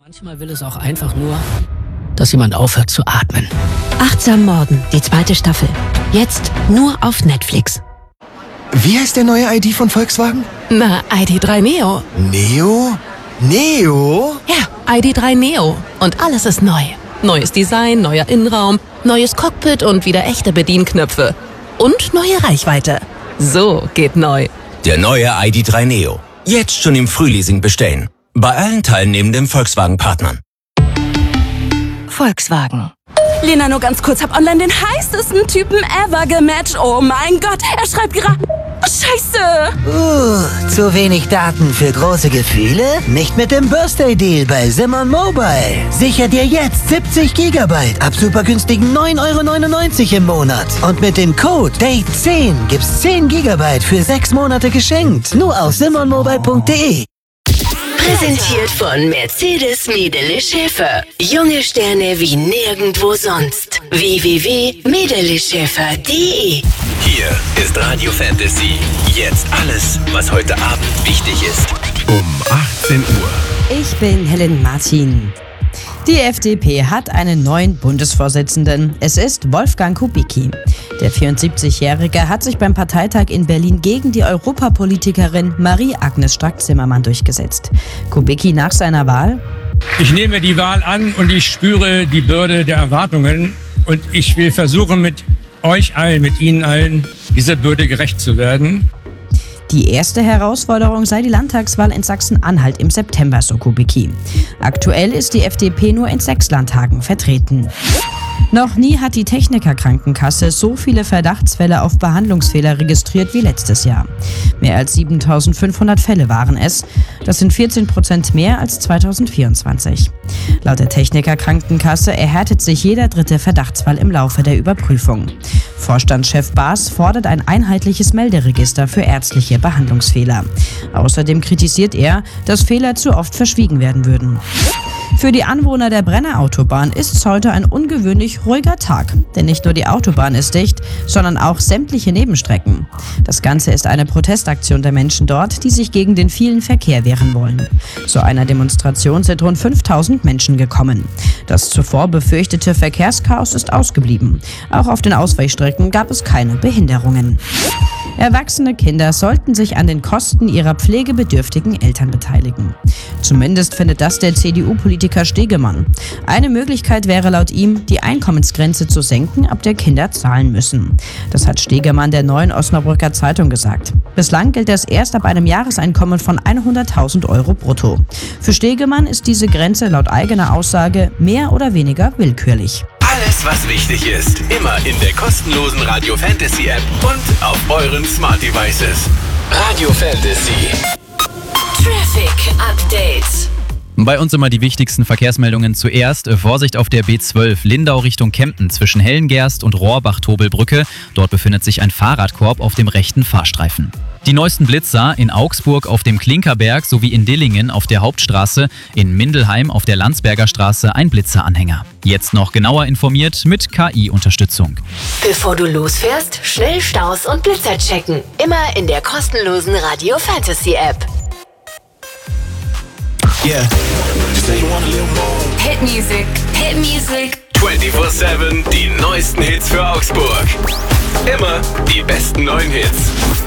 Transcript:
Manchmal will es auch einfach nur, dass jemand aufhört zu atmen. Achtsam Morden, die 2. Staffel. Jetzt nur auf Netflix. Wie heißt der neue ID von Volkswagen? Na, ID.3 Neo. Neo? Neo? Ja, ID.3 Neo. Und alles ist neu. Neues Design, neuer Innenraum, neues Cockpit und wieder echte Bedienknöpfe. Und neue Reichweite. So geht neu. Der neue ID.3 Neo. Jetzt schon im Frühleasing bestellen. Bei allen teilnehmenden Volkswagen-Partnern. Volkswagen. Lena, nur ganz kurz, hab online den heißesten Typen ever gematcht. Oh mein Gott, er schreibt gerade... Scheiße! Zu wenig Daten für große Gefühle? Nicht mit dem Birthday Deal bei Simon Mobile. Sicher dir jetzt 70 GB ab super günstigen 9,99 € im Monat. Und mit dem Code DATE10 gibt's 10 GB für 6 Monate geschenkt. Nur auf simonmobile.de. Präsentiert von Mercedes Medele Schäfer. Junge Sterne wie nirgendwo sonst. www.medeleschäfer.de. Hier ist Radio Fantasy. Jetzt alles, was heute Abend wichtig ist. Um 18 Uhr. Ich bin Helen Martin. Die FDP hat einen neuen Bundesvorsitzenden. Es ist Wolfgang Kubicki. Der 74-Jährige hat sich beim Parteitag in Berlin gegen die Europapolitikerin Marie-Agnes Strack-Zimmermann durchgesetzt. Kubicki nach seiner Wahl: Ich nehme die Wahl an und ich spüre die Bürde der Erwartungen. Und ich will versuchen, mit euch allen, mit Ihnen allen, dieser Bürde gerecht zu werden. Die erste Herausforderung sei die Landtagswahl in Sachsen-Anhalt im September, so Kubicki. Aktuell ist die FDP nur in 6 Landtagen vertreten. Noch nie hat die Techniker-Krankenkasse so viele Verdachtsfälle auf Behandlungsfehler registriert wie letztes Jahr. Mehr als 7.500 Fälle waren es. Das sind 14% mehr als 2024. Laut der Techniker-Krankenkasse erhärtet sich jeder 3. Verdachtsfall im Laufe der Überprüfung. Vorstandschef Baas fordert ein einheitliches Melderegister für ärztliche Behandlungsfehler. Außerdem kritisiert er, dass Fehler zu oft verschwiegen werden würden. Für die Anwohner der Brennerautobahn ist es heute ein ungewöhnlich ruhiger Tag. Denn nicht nur die Autobahn ist dicht, sondern auch sämtliche Nebenstrecken. Das Ganze ist eine Protestaktion der Menschen dort, die sich gegen den vielen Verkehr wehren wollen. Zu einer Demonstration sind rund 5.000 Menschen gekommen. Das zuvor befürchtete Verkehrschaos ist ausgeblieben. Auch auf den Ausweichstrecken gab es keine Behinderungen. Erwachsene Kinder sollten sich an den Kosten ihrer pflegebedürftigen Eltern beteiligen. Zumindest findet das der CDU-Politiker Stegemann. Eine Möglichkeit wäre laut ihm, die Einkommensgrenze zu senken, ab der Kinder zahlen müssen. Das hat Stegemann der Neuen Osnabrücker Zeitung gesagt. Bislang gilt das erst ab einem Jahreseinkommen von 100.000 € brutto. Für Stegemann ist diese Grenze laut eigener Aussage mehr oder weniger willkürlich. Alles, was wichtig ist, immer in der kostenlosen Radio Fantasy App und auf euren Smart Devices. Radio Fantasy. Traffic Update. Bei uns immer die wichtigsten Verkehrsmeldungen zuerst. Vorsicht auf der B12 Lindau Richtung Kempten zwischen Hellengerst und Rohrbach-Tobelbrücke. Dort befindet sich ein Fahrradkorb auf dem rechten Fahrstreifen. Die neuesten Blitzer in Augsburg auf dem Klinkerberg sowie in Dillingen auf der Hauptstraße, in Mindelheim auf der Landsberger Straße ein Blitzeranhänger. Jetzt noch genauer informiert mit KI-Unterstützung. Bevor du losfährst, schnell Staus und Blitzer checken. Immer in der kostenlosen Radio Fantasy App. Yeah. Hit Music. Hit Music. 24/7 die neuesten Hits für Augsburg. Immer die besten neuen Hits.